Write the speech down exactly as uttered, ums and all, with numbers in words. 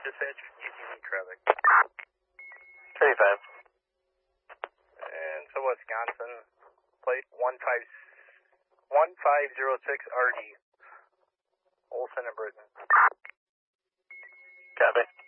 dispatch, U T V traffic. thirty-five. And so Wisconsin, plate one five one five zero six R D. Olson and Britton. Copy.